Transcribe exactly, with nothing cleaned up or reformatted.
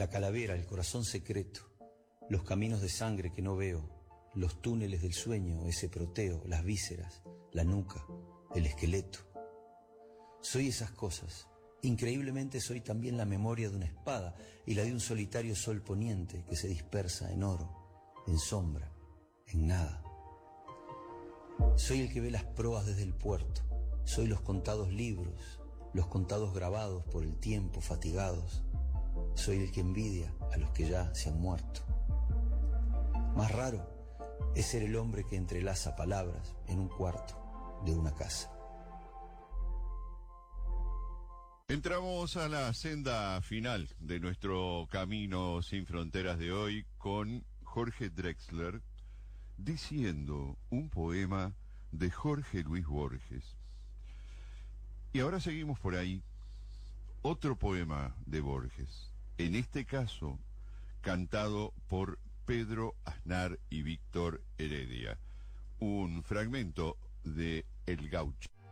la calavera, el corazón secreto, los caminos de sangre que no veo, los túneles del sueño, ese proteo, las vísceras, la nuca, el esqueleto. Soy esas cosas. Increíblemente soy también la memoria de una espada y la de un solitario sol poniente que se dispersa en oro, en sombra, en nada. Soy el que ve las proas desde el puerto, soy los contados libros, los contados grabados por el tiempo, fatigados. Soy el que envidia a los que ya se han muerto. Más raro es ser el hombre que entrelaza palabras en un cuarto de una casa. Entramos a la senda final de nuestro Camino Sin Fronteras de hoy con Jorge Drexler diciendo un poema de Jorge Luis Borges. Y ahora seguimos por ahí. Otro poema de Borges, en este caso cantado por Pedro Aznar y Víctor Heredia. Un fragmento de El Gaucho.